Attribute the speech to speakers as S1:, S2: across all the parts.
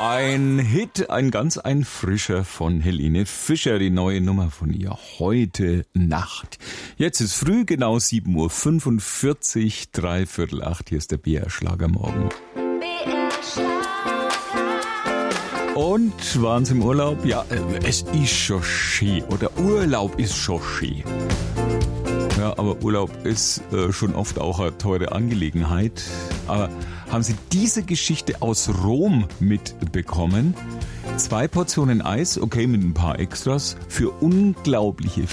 S1: Ein Hit, ein frischer von Helene Fischer, die neue Nummer von ihr heute Nacht. Jetzt ist früh, genau 7:45 Uhr, 7:45, hier ist der BR Schlagermorgen. Und waren Sie im Urlaub? Ja, es ist schon schön, oder Urlaub ist schon schön. Ja, aber Urlaub ist schon oft auch eine teure Angelegenheit. Aber haben Sie diese Geschichte aus Rom mitbekommen? 2 Portionen Eis, okay, mit ein paar Extras, für unglaubliche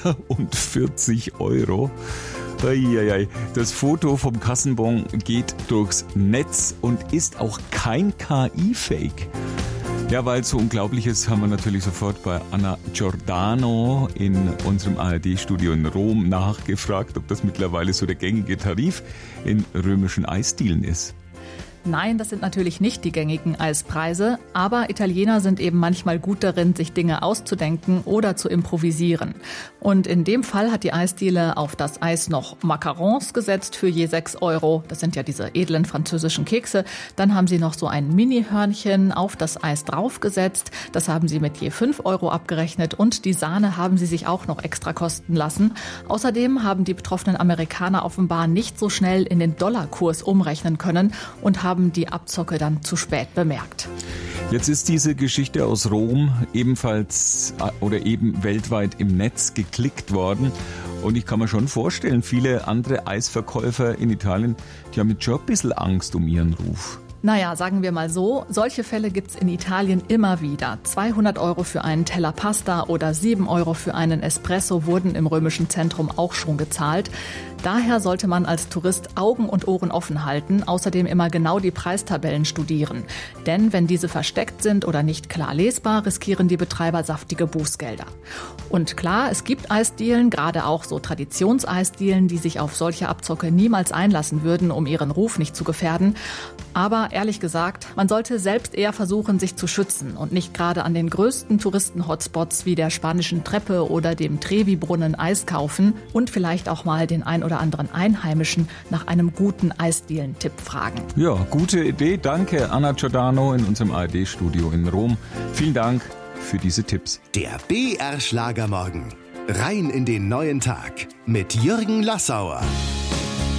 S1: 44 €. Eieiei. Das Foto vom Kassenbon geht durchs Netz und ist auch kein KI-Fake. Ja, weil es so unglaublich ist, haben wir natürlich sofort bei Anna Giordano in unserem ARD-Studio in Rom nachgefragt, ob das mittlerweile so der gängige Tarif in römischen Eisdielen ist.
S2: Nein, das sind natürlich nicht die gängigen Eispreise, aber Italiener sind eben manchmal gut darin, sich Dinge auszudenken oder zu improvisieren. Und in dem Fall hat die Eisdiele auf das Eis noch Macarons gesetzt für je 6 €. Das sind ja diese edlen französischen Kekse. Dann haben sie noch so ein Mini-Hörnchen auf das Eis draufgesetzt. Das haben sie mit je 5 € abgerechnet und die Sahne haben sie sich auch noch extra kosten lassen. Außerdem haben die betroffenen Amerikaner offenbar nicht so schnell in den Dollarkurs umrechnen können und haben die Abzocke dann zu spät bemerkt.
S1: Jetzt ist diese Geschichte aus Rom ebenfalls oder eben weltweit im Netz geklickt worden. Und ich kann mir schon vorstellen, viele andere Eisverkäufer in Italien, die haben jetzt schon ein bisschen Angst um ihren Ruf.
S2: Naja, sagen wir mal so, solche Fälle gibt's in Italien immer wieder. 200 € für einen Teller Pasta oder 7 € für einen Espresso wurden im römischen Zentrum auch schon gezahlt. Daher sollte man als Tourist Augen und Ohren offen halten, außerdem immer genau die Preistabellen studieren. Denn wenn diese versteckt sind oder nicht klar lesbar, riskieren die Betreiber saftige Bußgelder. Und klar, es gibt Eisdielen, gerade auch so Traditionseisdielen, die sich auf solche Abzocke niemals einlassen würden, um ihren Ruf nicht zu gefährden. Aber ehrlich gesagt, man sollte selbst eher versuchen, sich zu schützen und nicht gerade an den größten Touristen-Hotspots wie der Spanischen Treppe oder dem Trevi-Brunnen Eis kaufen und vielleicht auch mal den ein oder anderen Einheimischen nach einem guten Eisdielen-Tipp fragen.
S1: Ja, gute Idee. Danke, Anna Giordano in unserem ARD-Studio in Rom. Vielen Dank für diese Tipps.
S3: Der BR Schlagermorgen. Rein in den neuen Tag mit Jürgen Lassauer.